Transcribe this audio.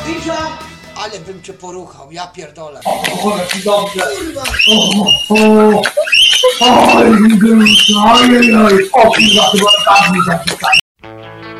Wisia! Ale bym cię poruchał, ja pierdolę. O, jaki dobrze. Kurwa! Oj, oj, o kurwa, chyba tak mi zapisali.